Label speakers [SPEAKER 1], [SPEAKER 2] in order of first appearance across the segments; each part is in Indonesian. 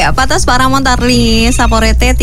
[SPEAKER 1] Iya, Patas Paramontarli Saporete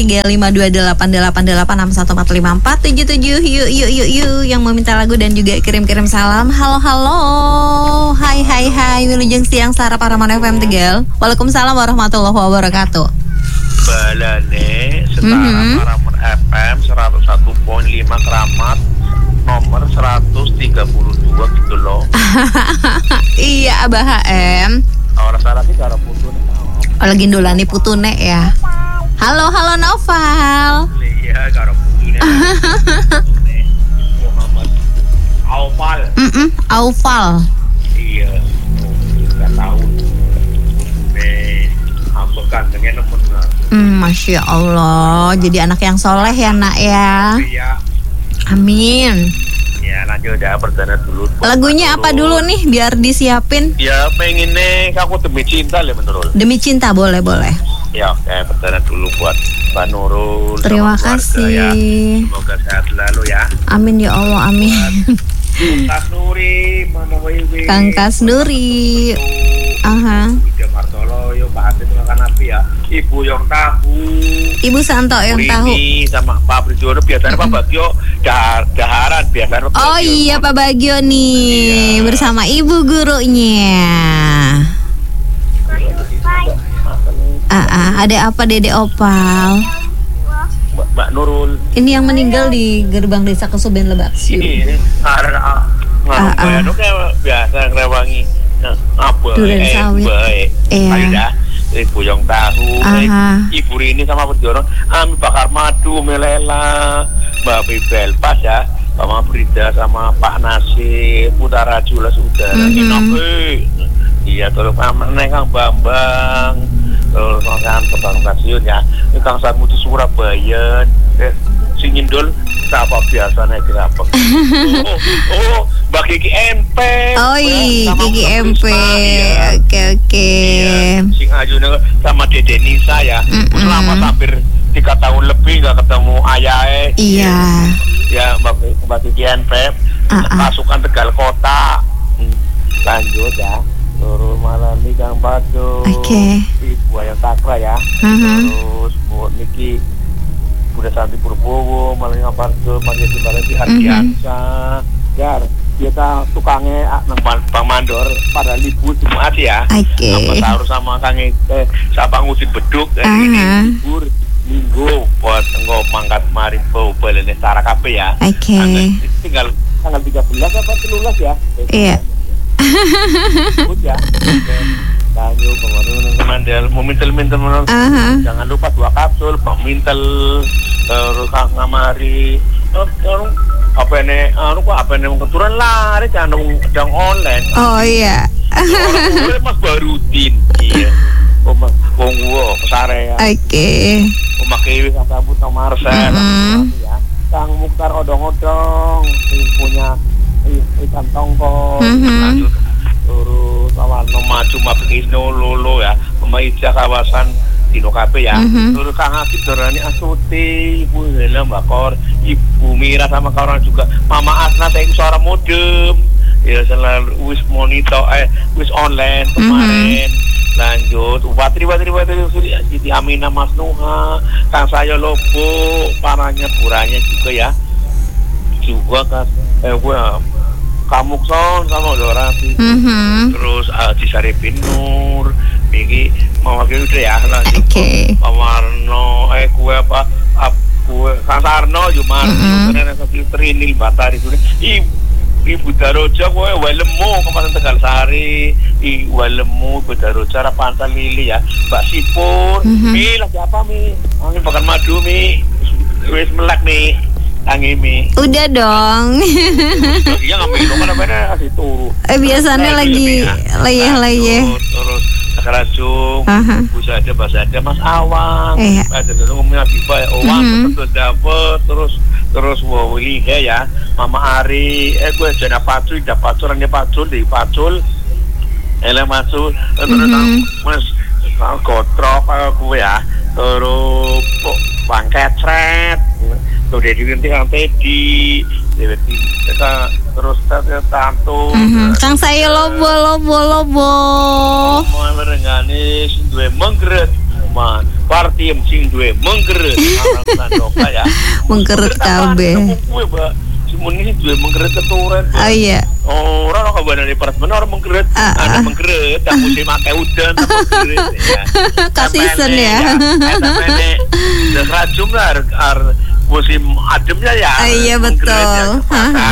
[SPEAKER 1] 352888614547 yuk yang meminta lagu dan juga kirim-kirim salam. Halo. Hai Wilujeng siang Sara Paramon FM Tegal. Waalaikumsalam warahmatullahi wabarakatuh.
[SPEAKER 2] Balane Setara Paramon FM 101.5 Keramat nomor 132 gitu loh.
[SPEAKER 1] Iya Abah HM.
[SPEAKER 2] Orang Sarah sih karo putune.
[SPEAKER 1] Lagi ndolani putune ya. Halo Noval.
[SPEAKER 2] Iya karo putune. Muhammad Aufal.
[SPEAKER 1] Aufal.
[SPEAKER 2] Iya. Enggak tahu. Apa kandangnya nemen.
[SPEAKER 1] Masya Allah. Jadi anak yang soleh ya nak ya.
[SPEAKER 2] Iya.
[SPEAKER 1] Amin.
[SPEAKER 2] Ya lanjut ya perdana dulu.
[SPEAKER 1] Lagunya apa dulu nih biar disiapin?
[SPEAKER 2] Ya pengen nih aku demi cinta ya menurut.
[SPEAKER 1] Demi cinta boleh.
[SPEAKER 2] Ya oke perdana dulu buat Mbak Nurul.
[SPEAKER 1] Terima kasih.
[SPEAKER 2] Ya. Semoga sehat selalu ya.
[SPEAKER 1] Amin ya Allah amin.
[SPEAKER 2] Kasnuri, Mama Wiwi.
[SPEAKER 1] Kang Kasnuri. Aha.
[SPEAKER 2] Ida Martolo, yo Pak Hati makan api ya. Ibu yang tahu.
[SPEAKER 1] Ibu Santo yang tahu.
[SPEAKER 2] Ini sama Pak Prijono biasanya Pak Bagio daharan biasanya.
[SPEAKER 1] Oh iya Pak Bagio nih bersama ibu gurunya. Ada apa Dede Opal?
[SPEAKER 2] Mbak Nurul.
[SPEAKER 1] Ini yang meninggal di gerbang desa Kesuben Lebak.
[SPEAKER 2] Ini ada biasa ngrewangi apa
[SPEAKER 1] durian sawit.
[SPEAKER 2] Ayo dah. Ibu yang tahu, Ibu Rini sama Perjono, Ami bakar madu, melela, Mbak Bibel pas ya, sama Frida sama Pak Nasir, Utara Jula sudah, iya terus amannya Kang Bambang, terus kan Kebang Stasiun ya, ini Kang Sarmuti Surabaya, Singindul, siapa biasanya kenapa? Mbak Kiki MP.
[SPEAKER 1] Oh iya, Kiki MP. Oke.
[SPEAKER 2] Iya, Sing Ayu sama Dede Nisa ya. Selama hampir 3 tahun lebih nggak ketemu ayahnya.
[SPEAKER 1] Iya.
[SPEAKER 2] Ya Mbak Kiki MP. Pasukan Tegal Kota. Lanjut ya. Terus malam ini Kang Pado.
[SPEAKER 1] Oke.
[SPEAKER 2] Ibu Ayang Takra ya. Terus Bu Niki Bunda Santi Purbowo, malah Pardo, Maria Timbalati, Ardiansa, Gar, kita tukangnya nang Bang Mandor pada libur Jumat ya. Oke. Taruh sama kange siapa ngusin beduk ini libur Minggu buat engko mangkat mari balene Sara kabeh ya.
[SPEAKER 1] Oke.
[SPEAKER 2] Tinggal tanggal 13 apa 13 ya?
[SPEAKER 1] Iya.
[SPEAKER 2] Ya. Lanjut Mandel mau mintel jangan lupa 2 kapsul Bang Mintel terus ngamari apa ini keturunan lari jangan online.
[SPEAKER 1] Oh iya.
[SPEAKER 2] Mas Barudin iya wong gua pesare ya.
[SPEAKER 1] Oke.
[SPEAKER 2] Omah Kewi Kang Sabut Kang Marcel ya. Kang Mukhtar odong-odong punya ikan tongkol. Lanjut terus awan maju mabekis lolo ya pemaija kawasan Dino Kape ya. Terus Kang Akib Dorani Asuti, Ibu Hela Mbakor, Ibu Mira sama kawan juga Mama Asna saya suara modem ya selalu wis monitor wis online kemarin. Lanjut Watri Siti Aminah Mas Nuha, Kang saya Lobo paranya buranya juga ya juga Kamukson sama Dorati. Terus Cisaripin Nur Miki mewakili udah ya lanjut Pawarno kue apa kue Kang Sarno Jumar karena Trinil Batari Ibu Daroja kue Walemu Kabupaten Tegal Sari Walemu Ibu Daroja Rapantan Lili ya Mbak Sipur Mi lagi apa Mi angin bakar madu Mi wis melak Mi Angimi.
[SPEAKER 1] Udah dong.
[SPEAKER 2] Iya ngambil mana kasih turu.
[SPEAKER 1] Biasanya lagi leyeh.
[SPEAKER 2] Terus Sakarajung, Bahasa ada Mas Awang, ada ngomongnya Biba ya, betul dapet, terus Wawili ya, Mama Ari, gue jana Pacul, orangnya Pacul di Pacul, Masul, terus Mas Gotrok gue ya, terus Bang Kecret. Tuh dia diganti Kang Teddy, terus Tanto.
[SPEAKER 1] Kang saya lobo.
[SPEAKER 2] Mau merengani duwe menggeret, man partiem sing duwe menggeret arang sandoka ya.
[SPEAKER 1] Menggeret kabeh.
[SPEAKER 2] Semuanya duwe menggeret keturen.
[SPEAKER 1] Oh iya.
[SPEAKER 2] Orang kabar dari departemen orang menggeret, ada menggeret, tak musim pakai udan, tak menggeret.
[SPEAKER 1] Kasisen ya.
[SPEAKER 2] Udah racun lah, musim ademnya ya.
[SPEAKER 1] Iya betul.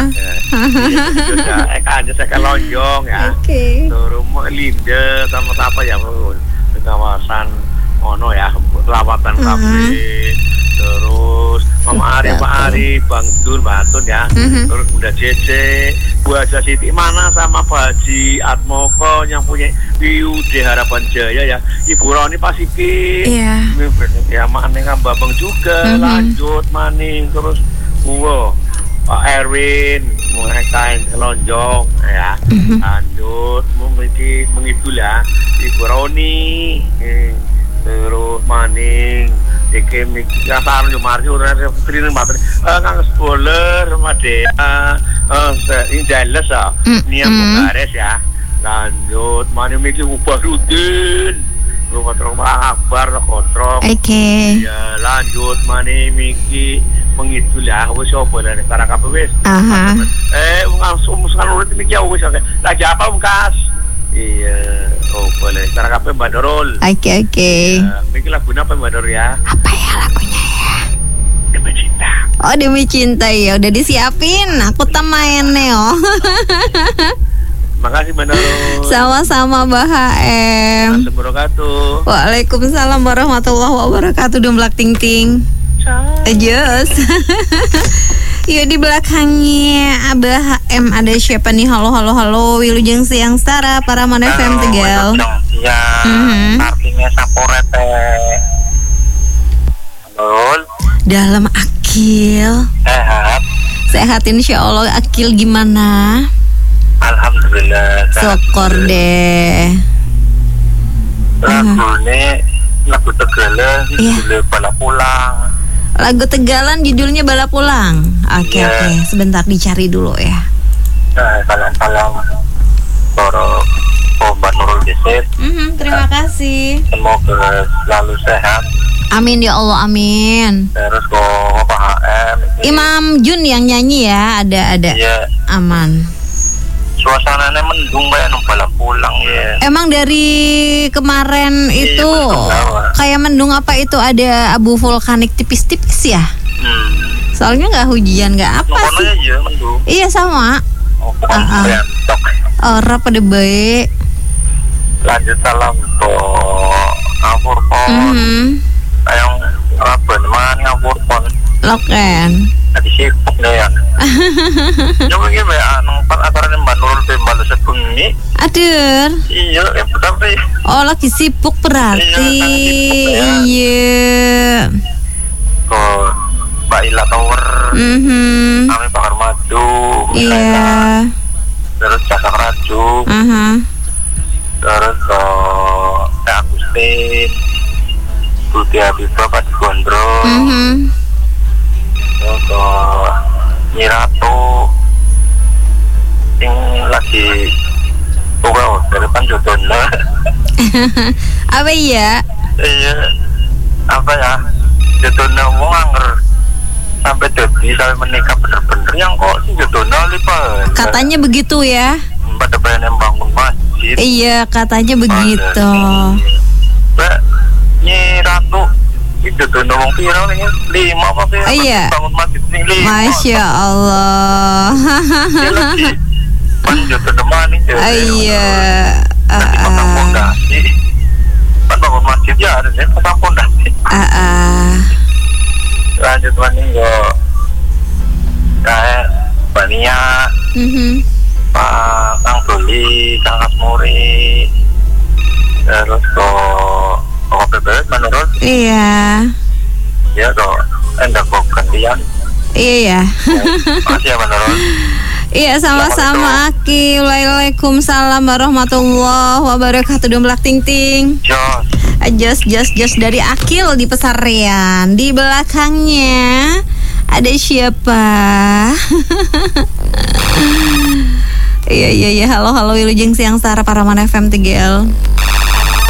[SPEAKER 2] Hanya saya lonjong ya. Terus linde sama apa ya di kawasan Mono ya, lawatan kafe. Terus Mama Ari, Pak Ari, Bang Dul, Mbak Atun ya. Terus udah Cece, Bu Haja Siti mana sama Pak Haji Atmoko yang punya BUD Harapan Jaya ya. Ibu Roni Pasiki.
[SPEAKER 1] Iya.
[SPEAKER 2] Ya maning Bambang juga lanjut maning terus Pak Erwin mulai kain lonjong ya. Lanjut memiliki mengidul ya. Ibu Roni terus maning Deke miki kasar yo mari ora trine materi kang spoiler Madea ini jelas ah niat Bukares ya. Lanjut mari miki ubah rutin rumah akbar kontrol.
[SPEAKER 1] Oke.
[SPEAKER 2] Ya lanjut mari miki mengidul ya wis opo lan para kabeh wis. Langsung urut miki ya wis lagi apa Mas? Iya, boleh. Cara kabeh Mbak Dorol.
[SPEAKER 1] Oke.
[SPEAKER 2] Miki lagunya apa Mbak Dorol ya?
[SPEAKER 1] Apa ya lagunya ya?
[SPEAKER 2] Demi Cinta.
[SPEAKER 1] Oh, Demi Cinta ya, udah disiapin. Aku tamain Neo.
[SPEAKER 2] Makasih Mbak Dorol.
[SPEAKER 1] Sama-sama Mbak HM.
[SPEAKER 2] Assalamualaikum.
[SPEAKER 1] Waalaikumsalam warahmatullahi wabarakatuh. Dumblak ting ting. Ajus. Iya di belakangnya Abah HM ada siapa nih? Halo Wilujeng Siang Stara para Mon FM Tegal.
[SPEAKER 2] Artinya Saporete. Betul.
[SPEAKER 1] Dalam Akil. Sehat insya Allah. Akil gimana?
[SPEAKER 2] Alhamdulillah.
[SPEAKER 1] Syukur deh.
[SPEAKER 2] Lagu Tegalan judulnya Bala Pulang.
[SPEAKER 1] Lagu Tegalan judulnya Bala Pulang. Oke. Sebentar dicari dulu ya.
[SPEAKER 2] Salam Toro Mbak Nurul Desit.
[SPEAKER 1] Terima kasih.
[SPEAKER 2] Semoga selalu sehat.
[SPEAKER 1] Amin ya Allah, amin.
[SPEAKER 2] Terus Pak HM
[SPEAKER 1] Imam Jun yang nyanyi ya. Ada
[SPEAKER 2] ya.
[SPEAKER 1] Aman.
[SPEAKER 2] Suasananya mendung kayak Bala Pulang ya.
[SPEAKER 1] Emang dari kemarin itu kayak mendung apa itu ada abu vulkanik tipis-tipis ya? Soalnya nggak hujan nggak apa sih?
[SPEAKER 2] Iya mendung.
[SPEAKER 1] Iya sama. Ora pada baik.
[SPEAKER 2] Lanjut salam ke Ngapurpon. Yang Raben man Ngapurpon.
[SPEAKER 1] Loken.
[SPEAKER 2] Tadi sibuk deh ya. Coba gimana? Nongpat acaranya Mbak Nurul Bembal sebengi.
[SPEAKER 1] Aduh.
[SPEAKER 2] Iya, tapi.
[SPEAKER 1] Oh lagi sibuk berarti. Iya.
[SPEAKER 2] Kok Mbak Ila Tower. Kami Bakar Madu.
[SPEAKER 1] Iya.
[SPEAKER 2] Terus Casak Raju. Terus Teh Agustin. Budi Habibah Pak Gondrong. Terus Nyirato. Yang lagi dari Panjodona.
[SPEAKER 1] Apa ya?
[SPEAKER 2] Iya. Apa ya? Jodona wong anger sampai jadi sampai menikah bener-bener yang kok si Jodona lipat.
[SPEAKER 1] Katanya begitu ya.
[SPEAKER 2] Pada pengen bangun masjid.
[SPEAKER 1] Iya, katanya begitu.
[SPEAKER 2] Mbak Nyiratu itu Jodona wong viral ini 5 apa sih?
[SPEAKER 1] Iya.
[SPEAKER 2] Bangun masjid ini 5.
[SPEAKER 1] Masya Allah.
[SPEAKER 2] Dia lagi Panjodona maning.
[SPEAKER 1] Iya.
[SPEAKER 2] Nanti pasang fondasi. Kan bangun masjid ya harusnya pasang fondasi. Lanjut maning yo kayak Bania, Pak Kang Doli, Kang Asmuri, terus kok PBS menurut?
[SPEAKER 1] Iya.
[SPEAKER 2] Ya kok enggak kok gantian.
[SPEAKER 1] Iya.
[SPEAKER 2] Makasih ya menurut.
[SPEAKER 1] Iya sama-sama Aki. Waalaikumsalam warahmatullahi wabarakatuh. Dumblak ting ting. Jos dari Akil di Pesarian. Di belakangnya ada siapa? Iya. Halo Wilujeng Siang Stara para Mon FM Tegal.